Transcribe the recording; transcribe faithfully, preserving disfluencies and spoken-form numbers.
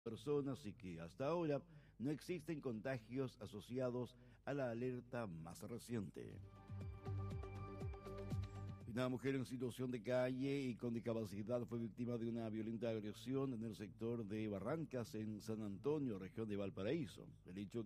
personas y que hasta ahora no existen contagios asociados a la alerta más reciente. Una mujer en situación de calle y con discapacidad fue víctima de una violenta agresión en el sector de Barrancas, en San Antonio, región de Valparaíso. El hecho